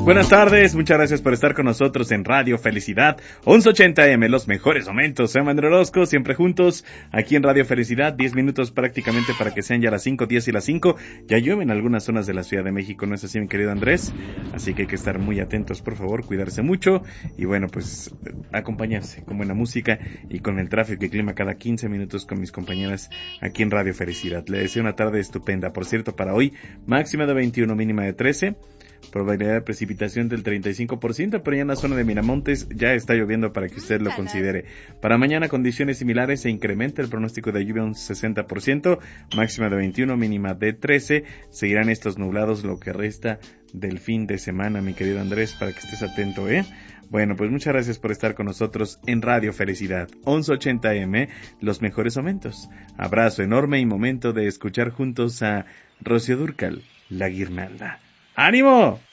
Buenas tardes, muchas gracias por estar con nosotros en Radio Felicidad 1180M, los mejores momentos. Soy Manuel Orozco, siempre juntos aquí en Radio Felicidad, 10 minutos prácticamente para que sean ya las 5:10 y las 5. Ya llueve en algunas zonas de la Ciudad de México, ¿no es así, mi querido Andrés? Así que hay que estar muy atentos, por favor, cuidarse mucho y bueno, pues acompañarse con buena música y con el tráfico y clima cada 15 minutos con mis compañeras aquí en Radio Felicidad. Le deseo una tarde estupenda. Por cierto, para hoy, máxima de 21, mínima de 13. Probabilidad de precipitación del 35%, pero ya en la zona de Miramontes ya está lloviendo para que usted lo considere. Para mañana, condiciones similares, se incrementa el pronóstico de lluvia un 60%, máxima de 21, mínima de 13. Seguirán estos nublados lo que resta del fin de semana, mi querido Andrés, para que estés atento, ¿eh? Bueno, pues muchas gracias por estar con nosotros en Radio Felicidad 1180M, los mejores momentos. Abrazo enorme y momento de escuchar juntos a Rocío Dúrcal, La Guirnalda. ¡Ánimo!